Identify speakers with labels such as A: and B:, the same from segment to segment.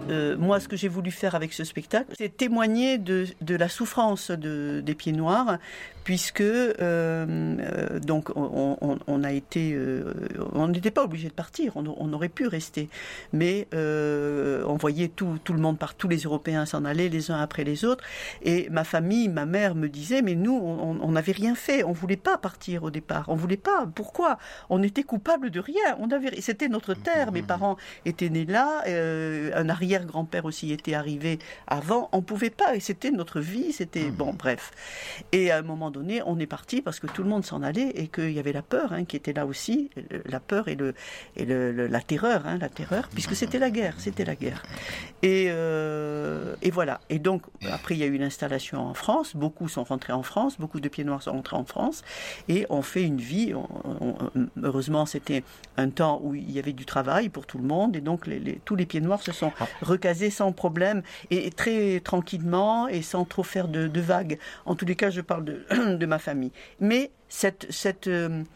A: moi, ce que j'ai voulu faire avec ce spectacle, c'est témoigner de la souffrance des Pieds Noirs, puisque donc on a été, on n'était pas obligé de partir, on aurait pu rester, mais on voyait tout le monde tous les Européens s'en aller les uns après les autres, et ma famille, ma mère me disait, mais nous, on n'avait rien fait, on voulait pas partir au départ, on voulait pas. Pourquoi? On était coupable de rien. C'était notre terre. Mes parents étaient nés là, un arrière-grand-père aussi était arrivé avant. On pouvait pas, et c'était notre vie. C'était bon, bref. Et à un moment donné, on est parti parce que tout le monde s'en allait et qu'il y avait la peur qui était là aussi, la peur et la terreur, puisque c'était la guerre, Et voilà. Et donc après, il y a eu l'installation en France. Beaucoup sont rentrés en France. Beaucoup de Pieds Noirs sont rentrés en France. Et on fait une vie. Heureusement, c'était un temps où il y avait du travail pour tout le monde. Et donc, tous les Pieds Noirs se sont recasés sans problème et très tranquillement et sans trop faire de vagues. En tous les cas, je parle de ma famille. Mais cette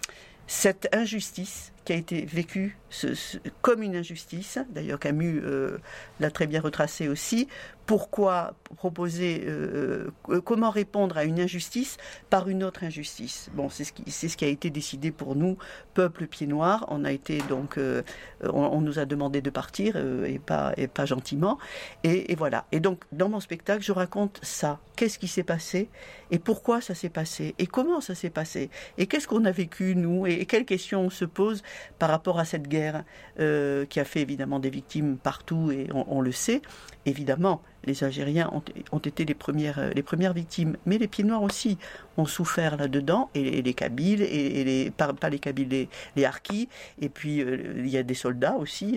A: injustice qui a été vécue comme une injustice, d'ailleurs Camus l'a très bien retracé aussi, pourquoi proposer, comment répondre à une injustice par une autre injustice. Bon, c'est ce qui a été décidé pour nous, peuple Pieds Noirs. On a été donc, on nous a demandé de partir et pas gentiment. Et voilà. Et donc dans mon spectacle, je raconte ça. Qu'est-ce qui s'est passé et pourquoi ça s'est passé et comment ça s'est passé et qu'est-ce qu'on a vécu nous et quelles questions on se pose par rapport à cette guerre qui a fait évidemment des victimes partout et on le sait. Évidemment, les Algériens ont été les premières victimes, mais les Pieds Noirs aussi ont souffert là-dedans, et les Kabyles, pas les Kabyles, les Harkis, et puis il y a des soldats aussi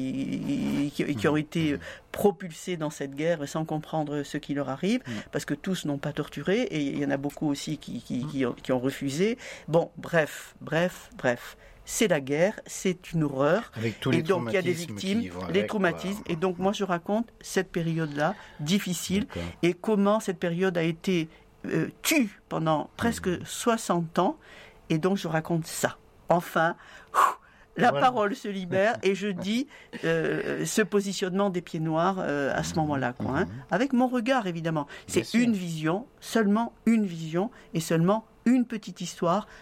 A: qui ont été propulsés dans cette guerre sans comprendre ce qui leur arrive, parce que tous n'ont pas torturé, et il y en a beaucoup aussi qui ont refusé. Bon, bref. C'est la guerre, c'est une horreur.
B: Avec tous les
A: et donc il y a des victimes, les traumatismes. Et donc moi je raconte cette période-là, difficile, et comment cette période a été tue pendant presque 60 ans. Et donc je raconte ça. Enfin, la parole se libère et je dis ce positionnement des Pieds Noirs à ce moment-là, avec mon regard évidemment. C'est une vision, seulement une vision, et seulement une petite histoire